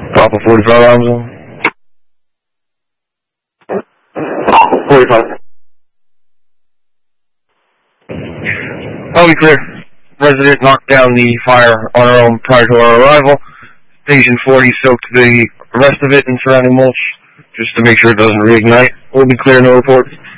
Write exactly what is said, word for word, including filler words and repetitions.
Papa forty-five rounds on. forty-five. I'll be clear. Resident knocked down the fire on our own prior to our arrival. Station forty soaked the rest of it in surrounding mulch just to make sure it doesn't reignite. We'll be clear, no reports.